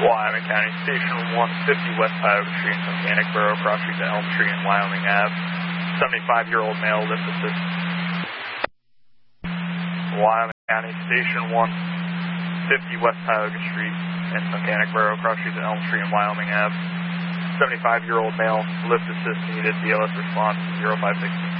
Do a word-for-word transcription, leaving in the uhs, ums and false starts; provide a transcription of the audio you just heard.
Wyoming County, Station one fifty West Tioga Street, Mechanicsboro, cross street to Elm Street and Wyoming Ave. seventy-five-year-old male, lift assist. Wyoming County, Station one fifty West Tioga Street and Mechanicsboro, cross street to Elm Street and Wyoming Ave. seventy-five-year-old male, lift assist needed, B L S response zero five six.